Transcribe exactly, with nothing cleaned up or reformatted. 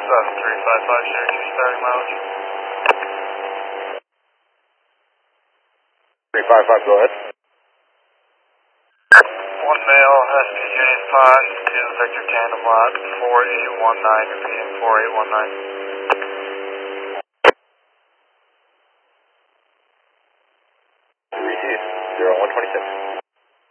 seven three five five, Cherokee, starting mileage. three five five, go ahead. One male, S P J five to Victor Tandem Lot, four eight one nine, repeating four eight one nine. three zero one twenty-six.